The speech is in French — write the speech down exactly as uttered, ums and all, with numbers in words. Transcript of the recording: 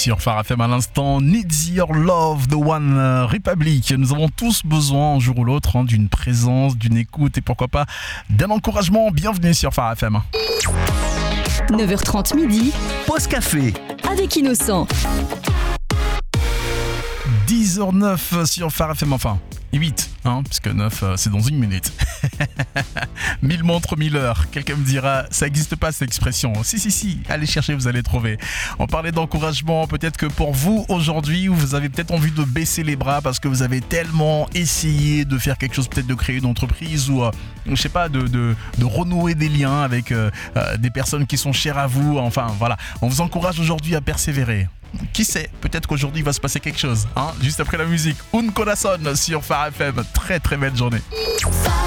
sur Phare F M à l'instant. Needs Your Love, The One Republic. Nous avons tous besoin un jour ou l'autre hein, d'une présence, d'une écoute et pourquoi pas d'un encouragement. Bienvenue sur Phare F M. neuf heures trente midi. Pause café. Avec Innocent. dix heures neuf sur Phare F M, enfin huit, hein, puisque neuf c'est dans une minute. Mille montres, mille heures. Quelqu'un me dira, ça n'existe pas cette expression. Si, si, si, allez chercher, vous allez trouver. On parlait d'encouragement, peut-être que pour vous aujourd'hui, vous avez peut-être envie de baisser les bras parce que vous avez tellement essayé de faire quelque chose, peut-être de créer une entreprise ou, euh, je sais pas, de, de, de renouer des liens avec euh, euh, des personnes qui sont chères à vous. Enfin, voilà. On vous encourage aujourd'hui à persévérer. Qui sait, peut-être qu'aujourd'hui il va se passer quelque chose, hein. Juste après la musique, Un Corazon sur Phare F M. Très très belle journée.